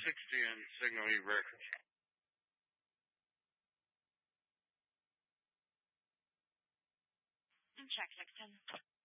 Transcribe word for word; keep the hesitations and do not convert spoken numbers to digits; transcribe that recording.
sixty and signal E breakers. And check six ten.